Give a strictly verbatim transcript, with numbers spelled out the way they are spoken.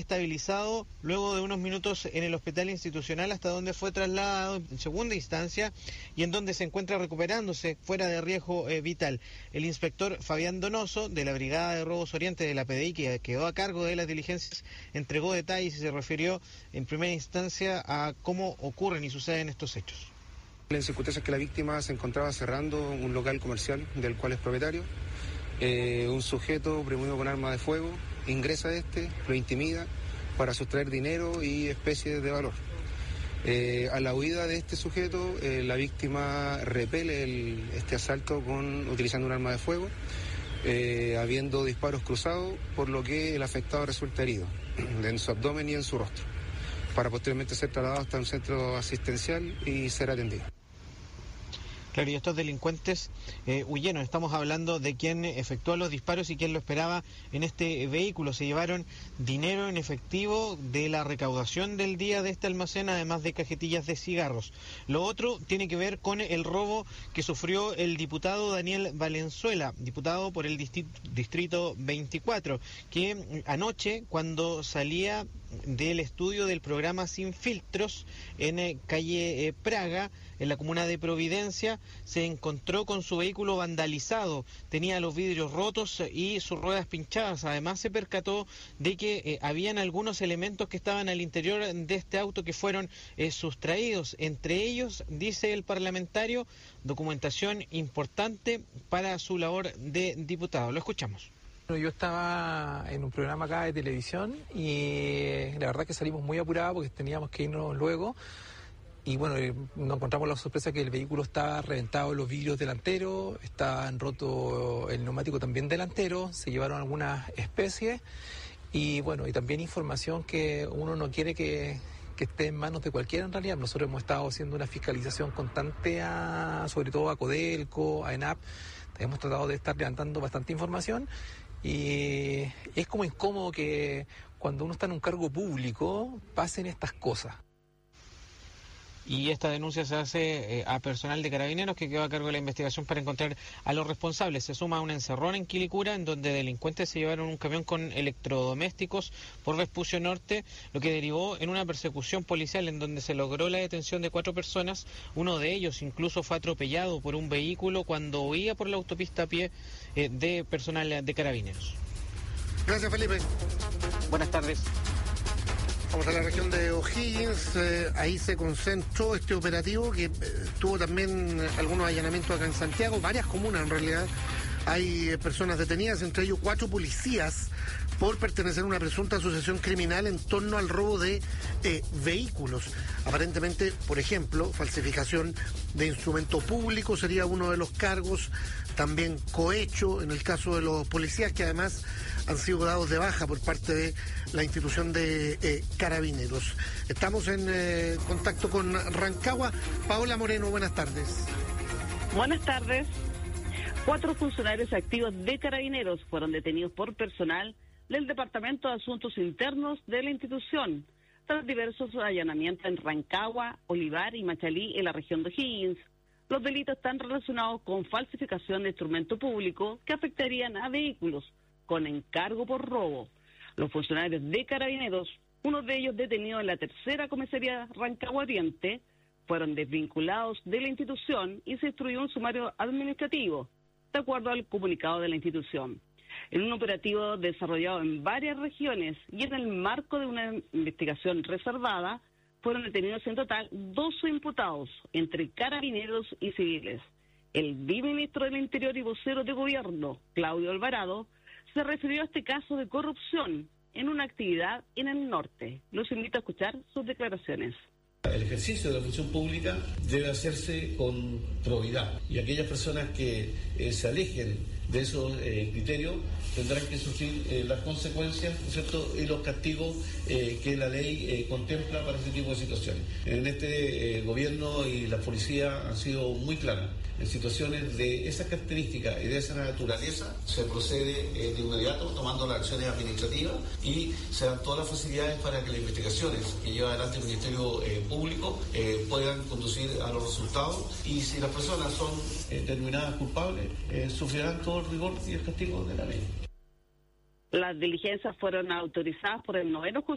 estabilizado luego de unos minutos en el hospital institucional, hasta donde fue trasladado en segunda instancia y en donde se encuentra recuperándose fuera de riesgo eh, vital. El inspector Fabián Donoso, de la Brigada de Robos Oriente de la P D I, que quedó a cargo de las diligencias, entregó detalles y se refirió en primera instancia a cómo ocurren y suceden estos hechos. La circunstancia es que la víctima se encontraba cerrando un local comercial del cual es propietario. Eh, un sujeto premunido con arma de fuego ingresa a este, lo intimida para sustraer dinero y especies de valor. Eh, a la huida de este sujeto, eh, la víctima repele el, este asalto con, utilizando un arma de fuego, eh, habiendo disparos cruzados, por lo que el afectado resulta herido en su abdomen y en su rostro, para posteriormente ser trasladado hasta un centro asistencial y ser atendido. Claro, y estos delincuentes eh, huyeron. Estamos hablando de quien efectuó los disparos y quien lo esperaba en este vehículo. Se llevaron dinero en efectivo de la recaudación del día de este almacén, además de cajetillas de cigarros. Lo otro tiene que ver con el robo que sufrió el diputado Daniel Valenzuela, diputado por el distrito veinticuatro, que anoche, cuando salía del estudio del programa Sin Filtros en eh, calle eh, Praga, en la comuna de Providencia, se encontró con su vehículo vandalizado. Tenía los vidrios rotos y sus ruedas pinchadas. Además, se percató de que eh, habían algunos elementos que estaban al interior de este auto que fueron eh, sustraídos. Entre ellos, dice el parlamentario, documentación importante para su labor de diputado. Lo escuchamos. Yo estaba en un programa acá de televisión y la verdad que salimos muy apurados porque teníamos que irnos luego. Y bueno, nos encontramos la sorpresa que el vehículo estaba reventado, los vidrios delanteros, estaban roto el neumático también delantero, se llevaron algunas especies y bueno, y también información que uno no quiere que, que esté en manos de cualquiera en realidad. Nosotros hemos estado haciendo una fiscalización constante, a, sobre todo a Codelco, a ENAP, hemos tratado de estar levantando bastante información y es como incómodo que cuando uno está en un cargo público pasen estas cosas. Y esta denuncia se hace eh, a personal de Carabineros que quedó a cargo de la investigación para encontrar a los responsables. Se suma a un encerrón en Quilicura, en donde delincuentes se llevaron un camión con electrodomésticos por Vespucio Norte, lo que derivó en una persecución policial en donde se logró la detención de cuatro personas. Uno de ellos incluso fue atropellado por un vehículo cuando huía por la autopista a pie eh, de personal de Carabineros. Gracias, Felipe. Buenas tardes. Vamos a la región de O'Higgins, eh, ahí se concentró este operativo que eh, tuvo también algunos allanamientos acá en Santiago, varias comunas en realidad. Hay eh, personas detenidas, entre ellos cuatro policías, por pertenecer a una presunta asociación criminal en torno al robo de eh, vehículos. Aparentemente, por ejemplo, falsificación de instrumento público sería uno de los cargos, también cohecho en el caso de los policías que además han sido dados de baja por parte de la institución de eh, Carabineros. Estamos en eh, contacto con Rancagua. Paola Moreno, buenas tardes. Buenas tardes. Cuatro funcionarios activos de Carabineros fueron detenidos por personal del Departamento de Asuntos Internos de la institución, tras diversos allanamientos en Rancagua, Olivar y Machalí en la región de O'Higgins. Los delitos están relacionados con falsificación de instrumento público que afectarían a vehículos con encargo por robo. Los funcionarios de Carabineros, uno de ellos detenido en la tercera comisaría Rancagua Oriente, fueron desvinculados de la institución y se instruyó un sumario administrativo, de acuerdo al comunicado de la institución. En un operativo desarrollado en varias regiones y en el marco de una investigación reservada, fueron detenidos en total doce imputados, entre carabineros y civiles. El viceministro del Interior y vocero de gobierno, Claudio Alvarado, se refirió a este caso de corrupción en una actividad en el norte. Los invito a escuchar sus declaraciones. El ejercicio de la función pública debe hacerse con probidad y aquellas personas que eh, se alejen de esos eh, criterios tendrán que sufrir eh, las consecuencias, ¿no es cierto?, y los castigos eh, que la ley eh, contempla para este tipo de situaciones. En este eh, gobierno y la policía han sido muy claras. En situaciones de esas características y de esa naturaleza se procede eh, de inmediato tomando las acciones administrativas y se dan todas las facilidades para que las investigaciones que lleva adelante el Ministerio eh, Público eh, puedan conducir a los resultados, y si las personas son eh, determinadas culpables eh, sufrirán todo el rigor y el castigo de la ley. Las diligencias fueron autorizadas por el noveno